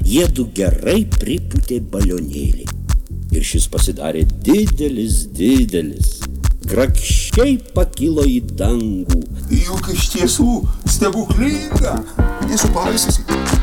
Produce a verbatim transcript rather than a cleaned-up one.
jiedu gerai pripūtė balionėlį. Ir šis pasidarė didelis, didelis. Grakščiai pakilo į dangų. Juk iš tiesų stebuklinga. Nesu paisys.